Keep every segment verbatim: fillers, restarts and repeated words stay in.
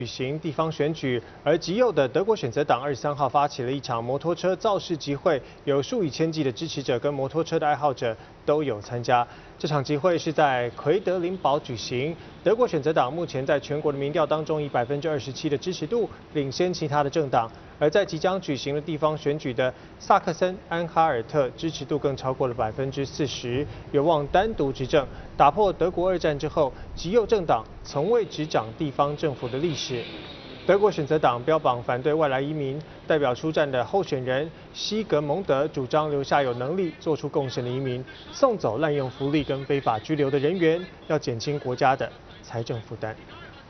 举行地方选举，而极右的德国选择党二十三号发起了一场摩托车造势集会，有数以千计的支持者跟摩托车的爱好者都有参加。这场集会是在奎德林堡举行。德国选择党目前在全国的民调当中以百分之二十七的支持度领先其他的政党，而在即将举行的地方选举的萨克森安哈尔特支持度更超过了百分之四十，有望单独执政，打破德国二战之后极右政党从未执掌地方政府的历史。德国选择党标榜反对外来移民，代表出战的候选人西格蒙德主张留下有能力做出贡献的移民，送走滥用福利跟非法居留的人员，要减轻国家的财政负担。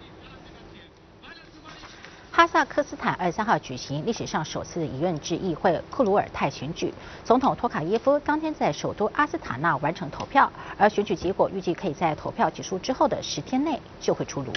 哈萨克斯坦二十三号举行历史上首次的一院制议会库鲁尔泰选举，总统托卡耶夫当天在首都阿斯塔纳完成投票，而选举结果预计可以在投票结束之后的十天内就会出炉。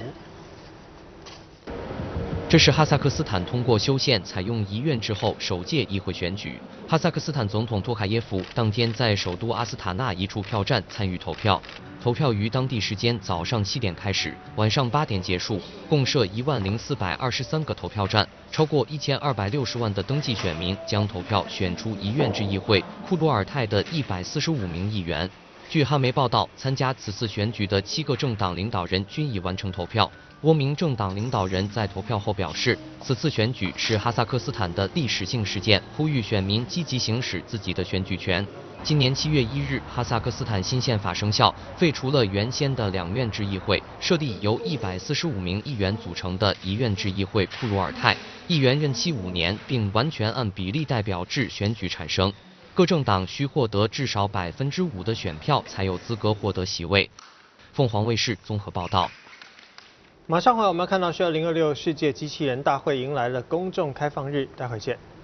这是哈萨克斯坦通过修宪采用一院制后首届议会选举。哈萨克斯坦总统托卡耶夫当天在首都阿斯塔纳一处票站参与投票，投票于当地时间早上七点开始，晚上八点结束，共设一万零四百二十三个投票站，超过一千二百六十万的登记选民将投票选出一院制议会库鲁尔泰的一百四十五名议员。据哈媒报道，参加此次选举的七个政党领导人均已完成投票。多名政党领导人在投票后表示，此次选举是哈萨克斯坦的历史性事件，呼吁选民积极行使自己的选举权。今年七月一日，哈萨克斯坦新宪法生效，废除了原先的两院制议会，设立由一百四十五名议员组成的一院制议会库鲁尔泰，议员任期五年，并完全按比例代表制选举产生。各政党需获得至少百分之五的选票才有资格获得席位。凤凰卫视综合报道。 马上回来我们要看到是二零二六世界机器人大会迎来了公众开放日，待会见。